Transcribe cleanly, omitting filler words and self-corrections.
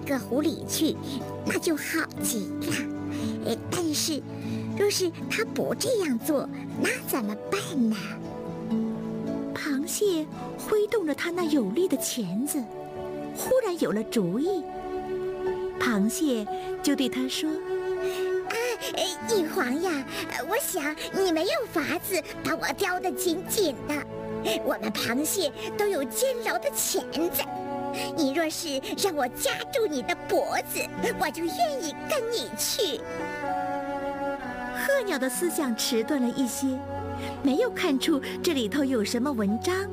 个湖里去，那就好极了。但是，若是他不这样做，那怎么办呢？ 螃蟹挥动着它那有力的钳子，忽然有了主意。螃蟹就对他说：“ 玉皇呀，我想你没有法子把我叼得紧紧的。我们螃蟹都有坚牢的钳子，你若是让我夹住你的脖子，我就愿意跟你去。” 鹤鸟的思想迟钝了一些，没有看出这里头有什么文章。